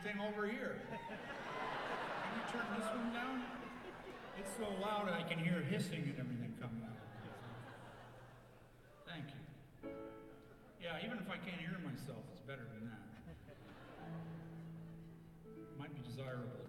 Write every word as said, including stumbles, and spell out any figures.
thing over here. Can you turn this one down? It's so loud I can hear hissing and everything coming out. Thank you. Yeah, even if I can't hear myself, it's better than that. Might be desirable.